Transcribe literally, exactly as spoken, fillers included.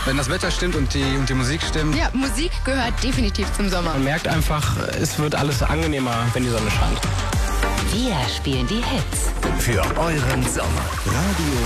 Wenn das Wetter stimmt und die, und die Musik stimmt. Ja, Musik gehört definitiv zum Sommer. Man merkt einfach, es wird alles angenehmer, wenn die Sonne scheint. Wir spielen die Hits. Für euren Sommer. Radio